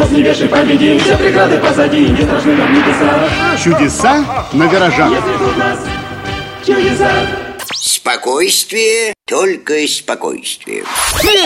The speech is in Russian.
Нос не вешай, победим, все преграды позади, не страшны нам небеса. Чудеса на гаражах. Если тут нас чудеса. Спокойствие, только спокойствие.